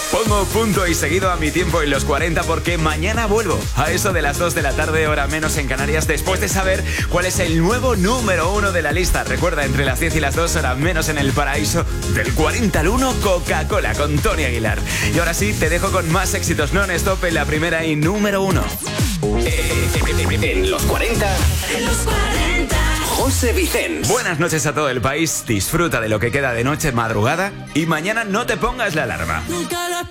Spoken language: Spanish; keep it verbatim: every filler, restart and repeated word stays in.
Pongo punto y seguido a mi tiempo en los cuarenta porque mañana vuelvo a eso de las dos de la tarde, hora menos en Canarias, después de saber cuál es el nuevo número uno de la lista. Recuerda, entre las diez y las dos, hora menos en el paraíso, del cuarenta al uno, Coca-Cola con Tony Aguilar. Y ahora sí, te dejo con más éxitos non-stop en la primera y número uno. En los cuarenta. En los cuarenta. José Vicens. Buenas noches a todo el país. Disfruta de lo que queda de noche, madrugada, y mañana no te pongas la alarma. Nunca la